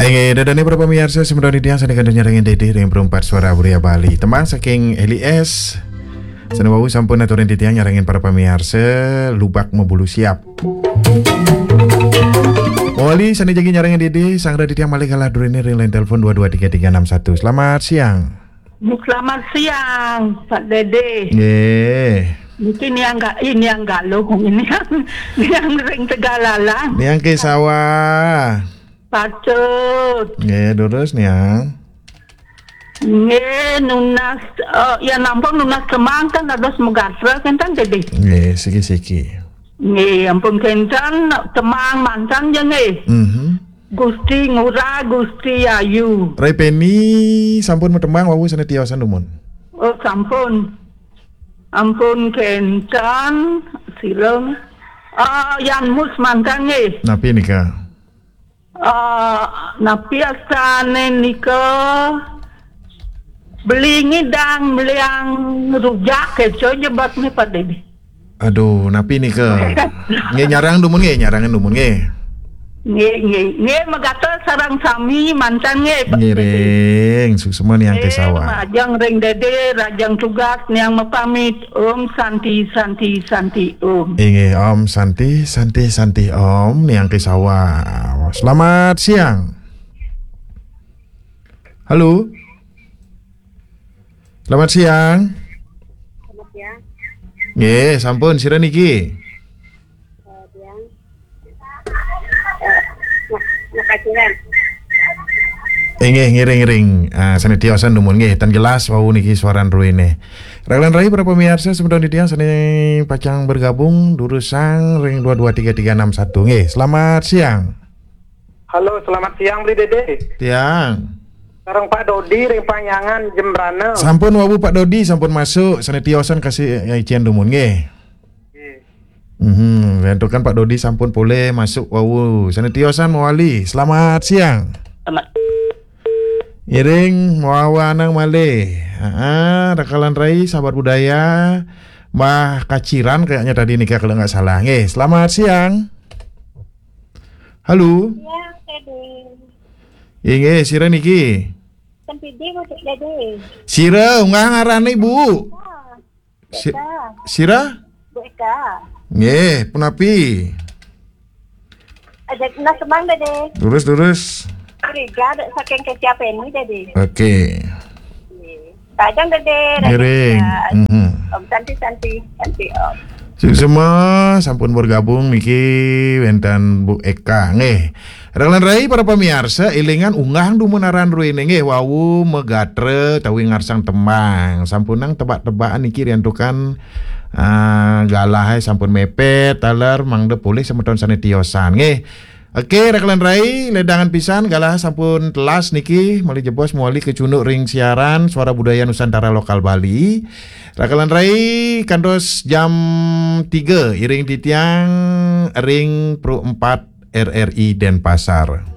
Ay, dadane para pamirsa semedoni diang sa kandunya dengan Dede ring perempat suara Buria Bali. Temang saking LIS. Senawawu sampun aturan titiang nyarangin para pamirsa lubak mebulu siap. Wali sana jagi nyarangin Dede sang raditya malih kalah durine ring line telepon 223361. Selamat siang. Selamat siang, Pak Dede. Nggih. Mungkin ini yang galuh, ini yang ring Tegalalang. Niang ke sawah. Patut. Nggih, terus niang. Nggih, nunas ya nampun nunas Kemang kan ada semegatra kan Dede. Nggih, siki-siki. Nggih, ampun kencan Kemang mantan ya nggih. Gusti Ngurah, Gusti Ayu. Rai Penny sampun metembang wawu sana tiawasan dumun. Oh, sampun. Ampun kencan sileng. Yan mus mantan nggih. Napi nikah? Napi asane nika beli ngidang beli yang rujak keco jebat nih Pak Dede. Aduh, napi nikah? Nge nyarang dumun nge, nyarangan dumun nge. Nge magata sarang sami mantan nge Pak Dede. Ngiring, semua nih yang ke sawah. Rajang ring Dede, rajang tugas nih yang mepamit santi om. Inge om santi om nih yang ke sawah. Selamat siang. Halo. Selamat siang. Selamat siang. Nggih, sampun sira niki. Makaciran. Nggih, ngiring-ngiring. Sane tiosan dumun nggih, tan jelas wau niki suaran ruine. Raglan rai para pemirsa semedon didiang sane pacang bergabung durusang ring 223361 nggih. Selamat siang. Halo, selamat siang Bli Dede. Tiang. Sekarang Pak Dodi ring Panyangan Jembrana. Sampun wabu Pak Dodi sampun masuk sane tiosan kasih ician dumun nggih. Kan Pak Dodi sampun boleh masuk wawu sane tiosan wali. Selamat siang. Selamat. Iring mawawanang malih. Rakalan rai sahabat budaya Mbah Kaciran kayaknya tadi nikah kalau nggak salah. Nggih, selamat siang. Halo. Ya, Dede. Nggih, sira niki. Tempidi mau Dede. Sira ngarane Ibu. Sira? Bu Eka. Nggih, punapi? Ada nas Kemang Dede. Lurus. Riga ada saking kesiapan ini Dede. Oke. Tajang Dede. Ngiring. Om santi om. Semua sampun bergabung niki wenten Bu Eka nggih. Raglan rai para pamirsa elingan unggah dumun aran ruine nggih wawu megatre tawi ngarsang tembang. Sampunang tebak-tebakan niki riantukan galah sampun mepet taler mangde boleh semeton sane tiosan nggih. Oke, raglan rai ledangan pisan galah sampun telas niki mali jebos muali kecunduk ring siaran suara budaya Nusantara lokal Bali. Raglan rai kandos jam 3 iring titiang ring Pro 4 RRI Denpasar.